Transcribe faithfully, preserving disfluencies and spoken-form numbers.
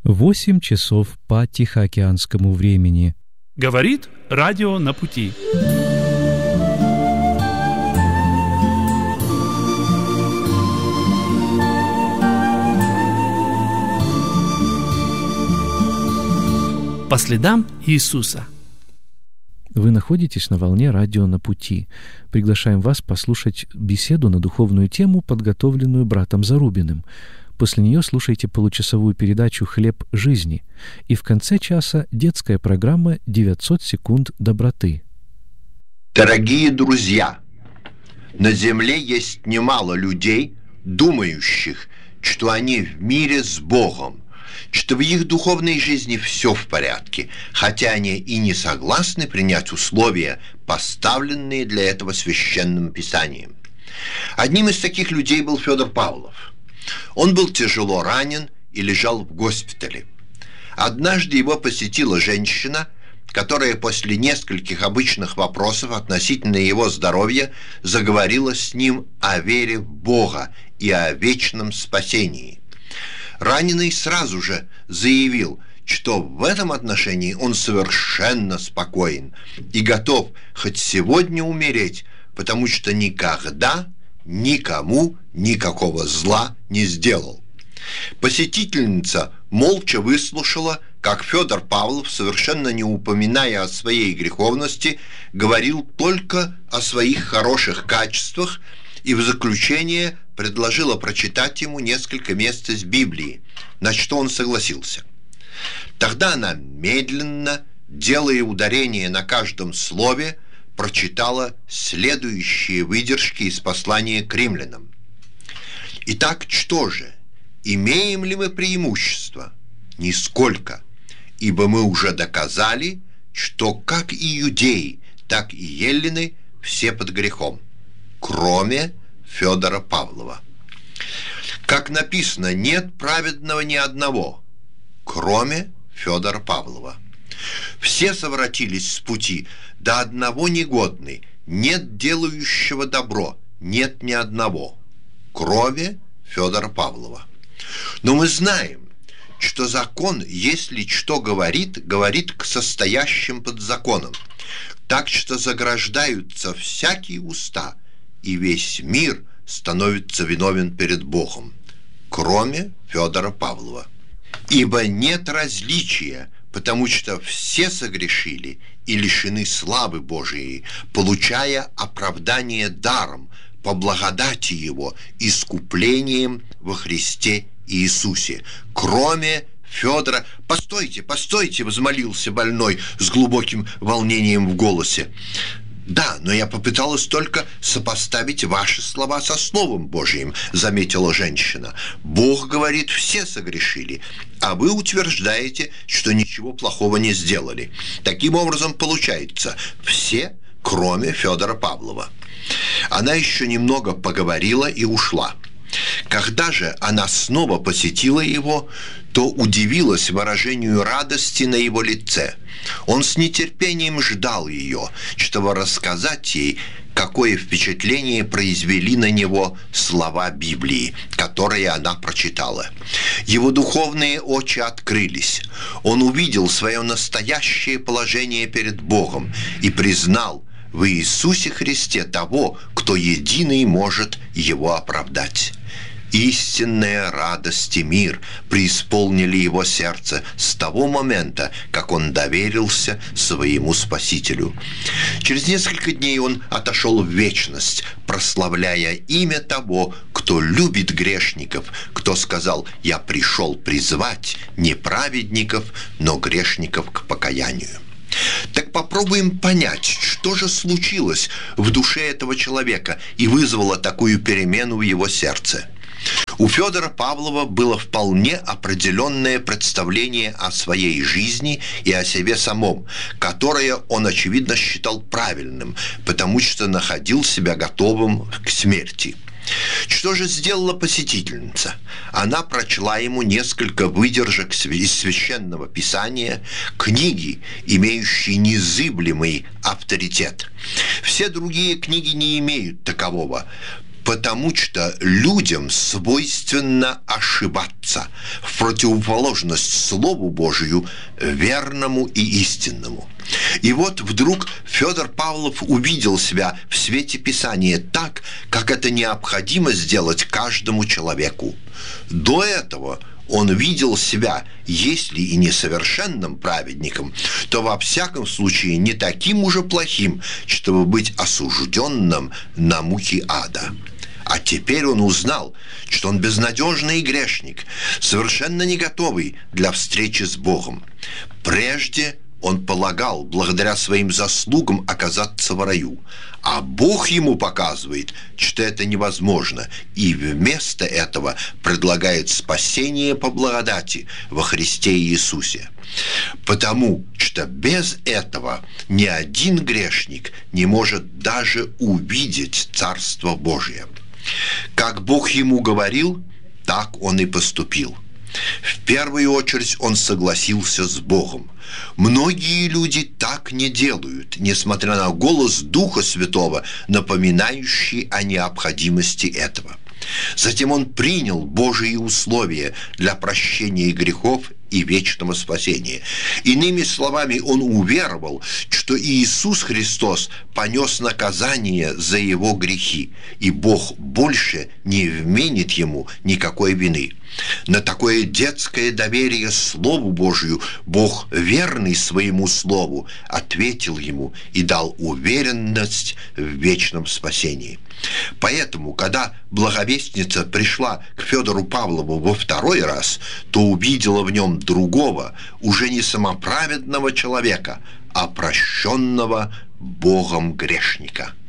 Восемь часов по Тихоокеанскому времени. Говорит радио на пути. По следам Иисуса. Вы находитесь на волне радио «На пути». Приглашаем вас послушать беседу на духовную тему, подготовленную братом Зарубиным. После нее слушайте получасовую передачу «Хлеб жизни». И в конце часа детская программа «девятьсот секунд доброты». Дорогие друзья, на земле есть немало людей, думающих, что они в мире с Богом, что в их духовной жизни все в порядке, хотя они и не согласны принять условия, поставленные для этого священным писанием. Одним из таких людей был Федор Павлов. Он был тяжело ранен и лежал в госпитале. Однажды его посетила женщина, которая после нескольких обычных вопросов относительно его здоровья заговорила с ним о вере в Бога и о вечном спасении. Раненый сразу же заявил, что в этом отношении он совершенно спокоен и готов хоть сегодня умереть, потому что никогда никому никакого зла не сделал. Посетительница молча выслушала, как Федор Павлов, совершенно не упоминая о своей греховности, говорил только о своих хороших качествах и в заключение предложила прочитать ему несколько мест из Библии, на что он согласился. Тогда она медленно, делая ударение на каждом слове, прочитала следующие выдержки из послания к римлянам. Итак, что же, имеем ли мы преимущество? Нисколько, ибо мы уже доказали, что как и иудеи, так и эллины все под грехом, кроме Федора Павлова. Как написано, нет праведного ни одного, кроме Федора Павлова. Все совратились с пути, до одного негодный, нет делающего добро, нет ни одного, кроме Федора Павлова. Но мы знаем, что закон, если что говорит, говорит к состоящим под законом, так что заграждаются всякие уста, и весь мир становится виновен перед Богом, кроме Федора Павлова. Ибо нет различия, потому что все согрешили и лишены славы Божией, получая оправдание даром по благодати Его, искуплением во Христе Иисусе, кроме Федора. «Постойте, постойте!» — возмолился больной с глубоким волнением в голосе. «Да, но я попыталась только сопоставить ваши слова со Словом Божиим», — заметила женщина. «Бог говорит, все согрешили, а вы утверждаете, что ничего плохого не сделали. Таким образом, получается, все, кроме Федора Павлова». Она еще немного поговорила и ушла. Когда же она снова посетила его, то удивилась выражению радости на его лице. Он с нетерпением ждал ее, чтобы рассказать ей, какое впечатление произвели на него слова Библии, которые она прочитала. Его духовные очи открылись. Он увидел свое настоящее положение перед Богом и признал в Иисусе Христе того, кто единый может его оправдать. Истинная радость и мир преисполнили его сердце с того момента, как он доверился своему Спасителю. Через несколько дней он отошел в вечность, прославляя имя того, кто любит грешников, кто сказал: «Я пришел призвать не праведников, но грешников к покаянию». Так попробуем понять, что же случилось в душе этого человека и вызвало такую перемену в его сердце. У Федора Павлова было вполне определенное представление о своей жизни и о себе самом, которое он, очевидно, считал правильным, потому что находил себя готовым к смерти. Что же сделала посетительница? Она прочла ему несколько выдержек из Священного Писания, книги, имеющие незыблемый авторитет. Все другие книги не имеют такового. потому что людям свойственно ошибаться в противоположность Слову Божию, верному и истинному. И вот вдруг Федор Павлов увидел себя в свете Писания так, как это необходимо сделать каждому человеку. До этого он видел себя, если и не совершенным праведником, то во всяком случае не таким уже плохим, чтобы быть осужденным на муки ада. А теперь он узнал, что он безнадежный грешник, совершенно не готовый для встречи с Богом. Прежде он полагал, благодаря своим заслугам, оказаться в раю, а Бог ему показывает, что это невозможно, и вместо этого предлагает спасение по благодати во Христе Иисусе. Потому что без этого ни один грешник не может даже увидеть Царство Божие. Как Бог ему говорил, так он и поступил. В первую очередь он согласился с Богом. Многие люди так не делают, несмотря на голос Духа Святого, напоминающий о необходимости этого. Затем он принял Божьи условия для прощения грехов и вечного спасения. Иными словами, он уверовал, что Иисус Христос понес наказание за его грехи, и Бог больше не вменит ему никакой вины. На такое детское доверие Слову Божию Бог, верный своему Слову, ответил ему и дал уверенность в вечном спасении. Поэтому, когда благовестница пришла к Федору Павлову во второй раз, то увидела в нем другого, уже не самоправедного человека, а прощенного Богом грешника.